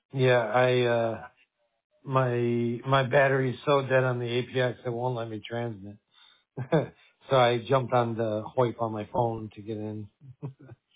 Yeah, my battery's so dead on the APX it won't let me transmit. So I jumped on the Hoip on my phone to get in.